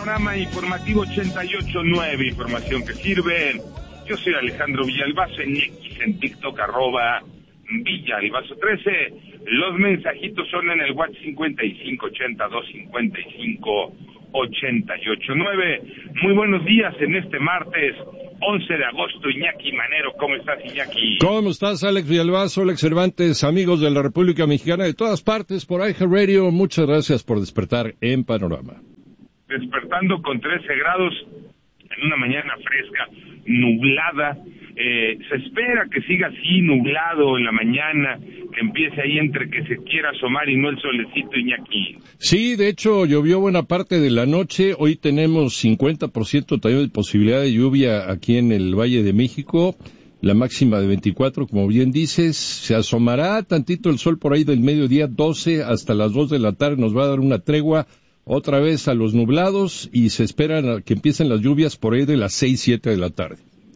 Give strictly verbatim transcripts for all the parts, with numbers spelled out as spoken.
Panorama informativo ochenta y ocho nueve, información que sirve. Yo soy Alejandro Villalbazo, en X, en TikTok, arroba Villalbazo trece. Los mensajitos son en el WhatsApp cincuenta y cinco ochenta y dos cincuenta y cinco ochenta y ocho nueve. Muy buenos días en este martes once de agosto. Iñaki Manero, ¿cómo estás, Iñaki? ¿Cómo estás, Alex Villalbazo, Alex Cervantes, amigos de la República Mexicana de todas partes, por iHeartRadio? Muchas gracias por despertar en Panorama. Despertando con trece grados en una mañana fresca, nublada. Eh, se espera que siga así, nublado en la mañana, que empiece ahí entre que se quiera asomar y no el solecito, Iñaki. Sí, de hecho, llovió buena parte de la noche. Hoy tenemos cincuenta por ciento también de posibilidad de lluvia aquí en el Valle de México. La máxima de veinticuatro, como bien dices. Se asomará tantito el sol por ahí del mediodía, doce hasta las dos de la tarde. Nos va a dar una tregua otra vez a los nublados y se esperan que empiecen las lluvias por ahí de las seis, siete de la tarde.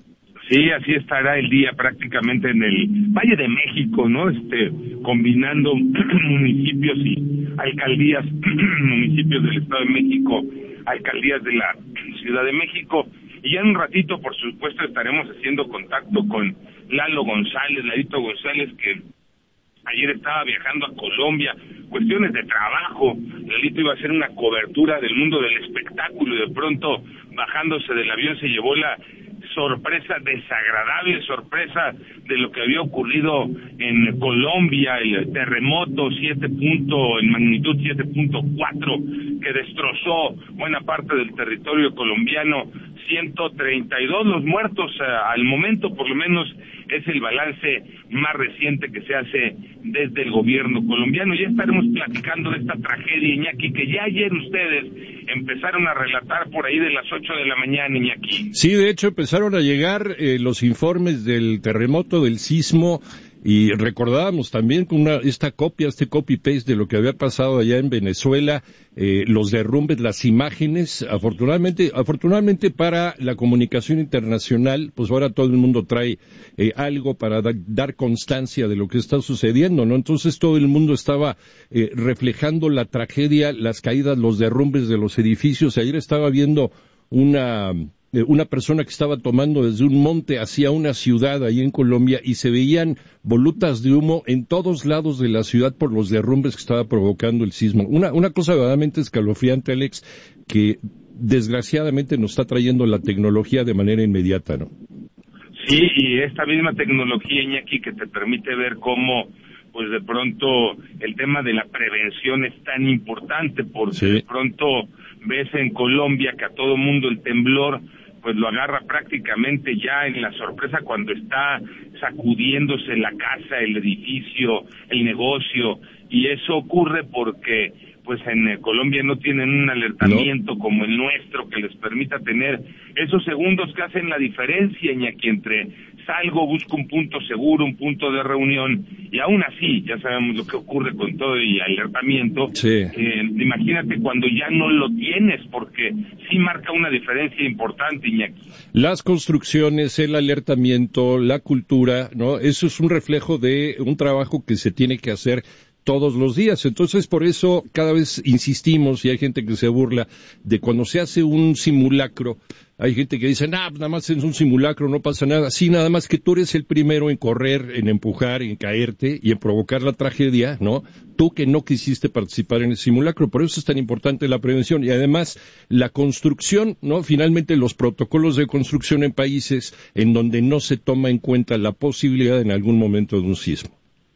Sí, así estará el día prácticamente en el Valle de México, ¿no? Este, combinando municipios y alcaldías, municipios del Estado de México, alcaldías de la Ciudad de México. Y ya en un ratito, por supuesto, estaremos haciendo contacto con Lalo González, Lalito González, que ayer estaba viajando a Colombia, cuestiones de trabajo. Lalito iba a hacer una cobertura del mundo del espectáculo y de pronto, bajándose del avión, se llevó la sorpresa, desagradable sorpresa de lo que había ocurrido en Colombia, el terremoto siete punto, en magnitud siete punto cuatro, que destrozó buena parte del territorio colombiano. ciento treinta y dos los muertos eh, al momento, por lo menos es el balance más reciente que se hace desde el gobierno colombiano. Ya estaremos platicando de esta tragedia, Iñaki, que ya ayer ustedes empezaron a relatar por ahí de las ocho de la mañana, Iñaki. Sí, de hecho empezaron a llegar eh, los informes del terremoto, del sismo, y recordábamos también con una, esta copia, este copy-paste de lo que había pasado allá en Venezuela, eh, los derrumbes, las imágenes. Afortunadamente, afortunadamente para la comunicación internacional, pues ahora todo el mundo trae eh, algo para da, dar constancia de lo que está sucediendo, ¿no? Entonces todo el mundo estaba eh, reflejando la tragedia, las caídas, los derrumbes de los edificios. Ayer estaba viendo una... una persona que estaba tomando desde un monte hacia una ciudad ahí en Colombia y se veían volutas de humo en todos lados de la ciudad por los derrumbes que estaba provocando el sismo. Una, una cosa verdaderamente escalofriante, Alex, que desgraciadamente nos está trayendo la tecnología de manera inmediata, ¿no? Sí, y esta misma tecnología, Iñaki, que te permite ver cómo, pues de pronto, el tema de la prevención es tan importante, porque sí, de pronto ves en Colombia que a todo mundo el temblor pues lo agarra prácticamente ya en la sorpresa cuando está sacudiéndose la casa, el edificio, el negocio, y eso ocurre porque pues en Colombia no tienen un alertamiento no. como el nuestro que les permita tener esos segundos que hacen la diferencia, Iñaki, entre salgo, busco un punto seguro, un punto de reunión, y aún así, ya sabemos lo que ocurre con todo y alertamiento. Sí. Eh, imagínate cuando ya no lo tienes, porque sí marca una diferencia importante, Iñaki. Las construcciones, el alertamiento, la cultura, ¿no? Eso es un reflejo de un trabajo que se tiene que hacer todos los días. Entonces, por eso cada vez insistimos, y hay gente que se burla de cuando se hace un simulacro. Hay gente que dice, nah, nada más es un simulacro, no pasa nada. Sí, nada más que tú eres el primero en correr, en empujar, en caerte y en provocar la tragedia, ¿no? Tú que no quisiste participar en el simulacro. Por eso es tan importante la prevención. Y además, la construcción, ¿no? Finalmente, los protocolos de construcción en países en donde no se toma en cuenta la posibilidad en algún momento de un sismo.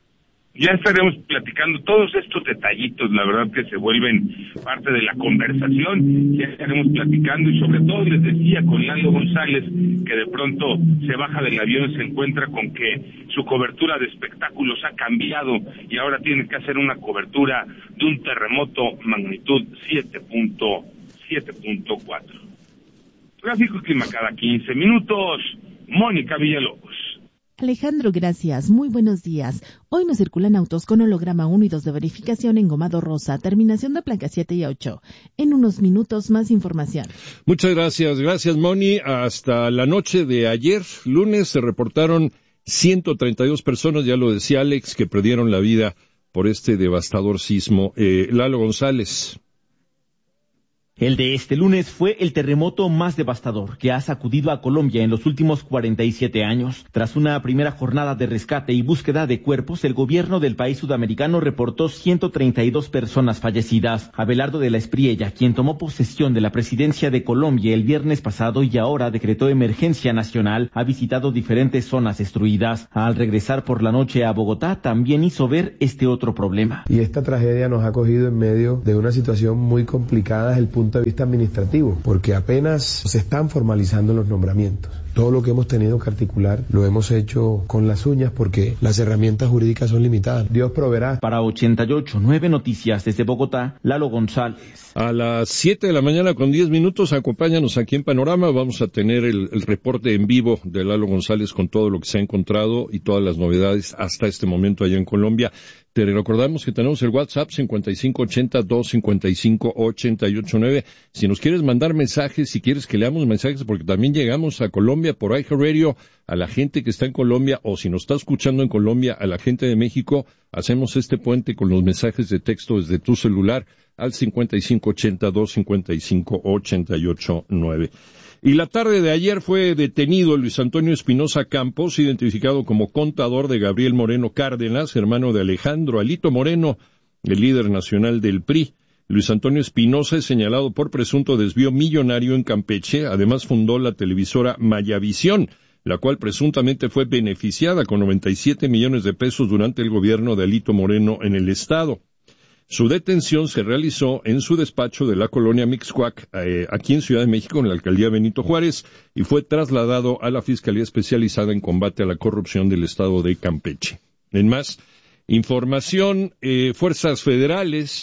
Ya estaremos platicando todos estos detallitos, la verdad que se vuelven parte de la conversación, ya estaremos platicando y sobre todo les decía con Lalo González que de pronto se baja del avión y se encuentra con que su cobertura de espectáculos ha cambiado y ahora tiene que hacer una cobertura de un terremoto magnitud siete punto cuatro. Tráfico y clima cada quince minutos, Mónica Villalobos. Alejandro, gracias. Muy buenos días. Hoy nos circulan autos con holograma uno y dos de verificación en Gomado Rosa, terminación de placa siete y ocho. En unos minutos más información. Muchas gracias. Gracias, Moni. Hasta la noche de ayer, lunes, se reportaron ciento treinta y dos personas, ya lo decía Alex, que perdieron la vida por este devastador sismo. Eh, Lalo González. El de este lunes fue el terremoto más devastador que ha sacudido a Colombia en los últimos cuarenta y siete años. Tras una primera jornada de rescate y búsqueda de cuerpos, el gobierno del país sudamericano reportó ciento treinta y dos personas fallecidas. Abelardo de la Espriella, quien tomó posesión de la presidencia de Colombia el viernes pasado y ahora decretó emergencia nacional, ha visitado diferentes zonas destruidas. Al regresar por la noche a Bogotá, también hizo ver este otro problema. Y esta tragedia nos ha cogido en medio de una situación muy complicada desde el punto de vista administrativo, porque apenas se están formalizando los nombramientos. Todo lo que hemos tenido que articular lo hemos hecho con las uñas porque las herramientas jurídicas son limitadas. Dios proveerá. Para ochenta y ocho, nueve Noticias desde Bogotá, Lalo González. A las siete de la mañana con diez minutos, acompáñanos aquí en Panorama. Vamos a tener el, el reporte en vivo de Lalo González con todo lo que se ha encontrado y todas las novedades hasta este momento allá en Colombia. Te recordamos que tenemos el WhatsApp cincuenta y cinco ochenta, doscientos cincuenta y cinco, ochenta y ocho nueve. Si nos quieres mandar mensajes, si quieres que leamos mensajes, porque también llegamos a Colombia por iHeartRadio, a la gente que está en Colombia, o si nos está escuchando en Colombia, a la gente de México, hacemos este puente con los mensajes de texto desde tu celular al cincuenta y cinco ochenta, doscientos cincuenta y cinco, ochenta y ocho nueve. Y la tarde de ayer fue detenido Luis Antonio Espinosa Campos, identificado como contador de Gabriel Moreno Cárdenas, hermano de Alejandro Alito Moreno, el líder nacional del P R I. Luis Antonio Espinosa es señalado por presunto desvío millonario en Campeche. Además fundó la televisora Mayavisión, la cual presuntamente fue beneficiada con noventa y siete millones de pesos durante el gobierno de Alito Moreno en el estado. Su detención se realizó en su despacho de la colonia Mixcoac, eh, aquí en Ciudad de México, en la alcaldía Benito Juárez, y fue trasladado a la Fiscalía Especializada en Combate a la Corrupción del estado de Campeche. En más información, eh, fuerzas federales,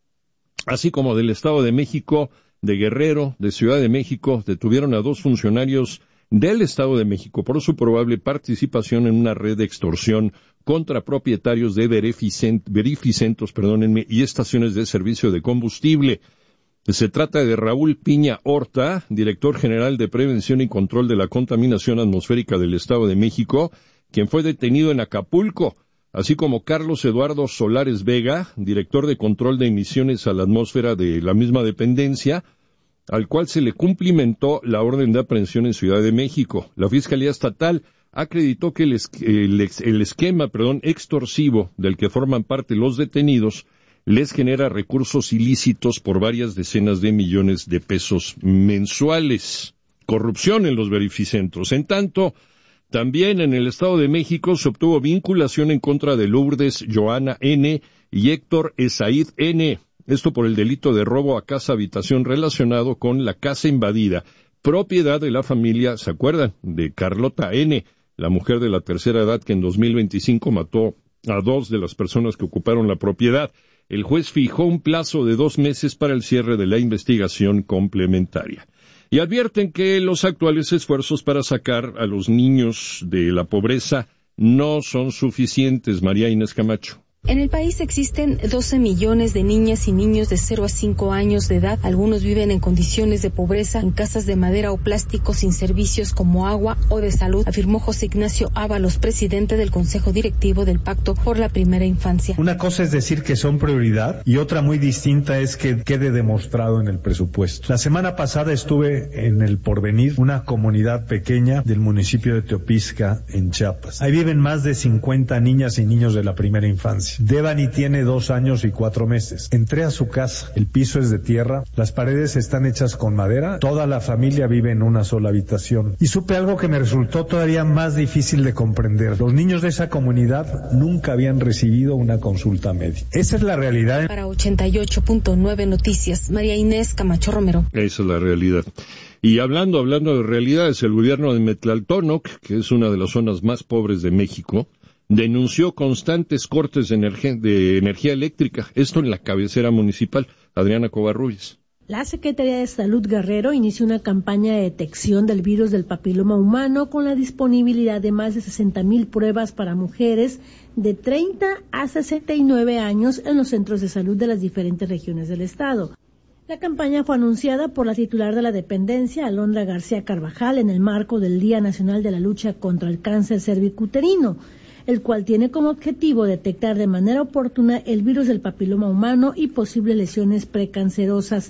así como del Estado de México, de Guerrero, de Ciudad de México, detuvieron a dos funcionarios del Estado de México por su probable participación en una red de extorsión contra propietarios de verificent, verificentos perdónenme, y estaciones de servicio de combustible. Se trata de Raúl Piña Horta, director general de Prevención y Control de la Contaminación Atmosférica del Estado de México, quien fue detenido en Acapulco, así como Carlos Eduardo Solares Vega, director de Control de Emisiones a la Atmósfera de la misma dependencia, al cual se le cumplimentó la orden de aprehensión en Ciudad de México. La Fiscalía Estatal acreditó que el, es, el, el esquema perdón, extorsivo del que forman parte los detenidos les genera recursos ilícitos por varias decenas de millones de pesos mensuales. Corrupción en los verificentros. En tanto, también en el Estado de México se obtuvo vinculación en contra de Lourdes Joana N. y Héctor Esaid N., esto por el delito de robo a casa habitación relacionado con la casa invadida, propiedad de la familia, ¿se acuerdan?, de Carlota N., la mujer de la tercera edad que en dos mil veinticinco mató a dos de las personas que ocuparon la propiedad. El juez fijó un plazo de dos meses para el cierre de la investigación complementaria. Y advierten que los actuales esfuerzos para sacar a los niños de la pobreza no son suficientes. María Inés Camacho. En el país existen doce millones de niñas y niños de cero a cinco años de edad. Algunos viven en condiciones de pobreza, en casas de madera o plástico sin servicios como agua o de salud, afirmó José Ignacio Ábalos, presidente del Consejo Directivo del Pacto por la Primera Infancia. Una cosa es decir que son prioridad y otra muy distinta es que quede demostrado en el presupuesto. La semana pasada estuve en El Porvenir, una comunidad pequeña del municipio de Teopisca, en Chiapas. Ahí viven más de cincuenta niñas y niños de la primera infancia. Devani tiene dos años y cuatro meses. Entré a su casa, el piso es de tierra, las paredes están hechas con madera, toda la familia vive en una sola habitación. Y supe algo que me resultó todavía más difícil de comprender. Los niños de esa comunidad nunca habían recibido una consulta médica. Esa es la realidad. Para ochenta y ocho punto nueve Noticias, María Inés Camacho Romero. Esa es la realidad. Y hablando, hablando de realidades, el gobierno de Metlaltónoc, que es una de las zonas más pobres de México, denunció constantes cortes de energía, de energía eléctrica, esto en la cabecera municipal. Adriana Covarrubias. La Secretaría de Salud Guerrero inició una campaña de detección del virus del papiloma humano con la disponibilidad de más de sesenta mil pruebas para mujeres de treinta a sesenta y nueve años en los centros de salud de las diferentes regiones del estado. La campaña fue anunciada por la titular de la dependencia, Alondra García Carvajal, en el marco del Día Nacional de la Lucha contra el Cáncer Cervicuterino, el cual tiene como objetivo detectar de manera oportuna el virus del papiloma humano y posibles lesiones precancerosas.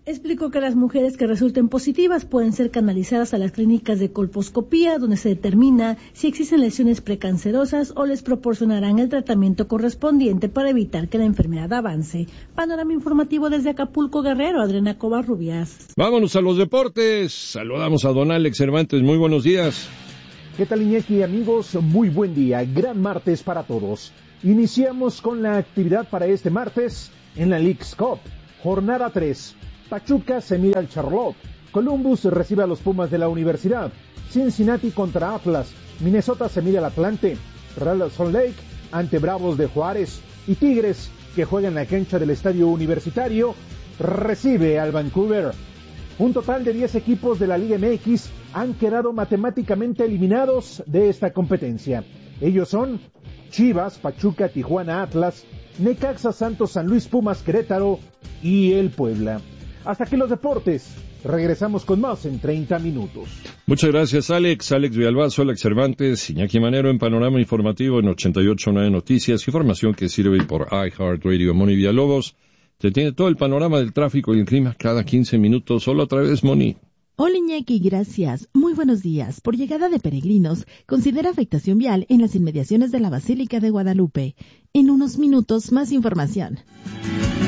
Explicó que las mujeres que resulten positivas pueden ser canalizadas a las clínicas de colposcopía, donde se determina si existen lesiones precancerosas o les proporcionarán el tratamiento correspondiente para evitar que la enfermedad avance. Panorama informativo desde Acapulco, Guerrero, Adriana Covarrubias. Vámonos a los deportes. Saludamos a don Alex Cervantes. Muy buenos días. ¿Qué tal, Iñaki, amigos? Muy buen día. Gran martes para todos. Iniciamos con la actividad para este martes en la Leagues Cup. Jornada tres. Pachuca se mira al Charlotte. Columbus recibe a los Pumas de la Universidad. Cincinnati contra Atlas. Minnesota se mira al Atlante. Real Salt Lake ante Bravos de Juárez. Y Tigres, que juega en la cancha del Estadio Universitario, recibe al Vancouver. Un total de diez equipos de la Liga M X han quedado matemáticamente eliminados de esta competencia. Ellos son Chivas, Pachuca, Tijuana, Atlas, Necaxa, Santos, San Luis, Pumas, Querétaro y el Puebla. Hasta aquí los deportes. Regresamos con más en treinta minutos. Muchas gracias, Alex. Alex Villalbazo, Alex Cervantes, Iñaki Manero en Panorama Informativo en ochenta y ocho punto nueve Noticias. Información que sirve por iHeartRadio. Moni Villalobos te tiene todo el panorama del tráfico y el clima cada quince minutos. Solo otra vez, Moni. Hola, Iñaki, gracias. Muy buenos días. Por llegada de peregrinos, considera afectación vial en las inmediaciones de la Basílica de Guadalupe. En unos minutos, más información.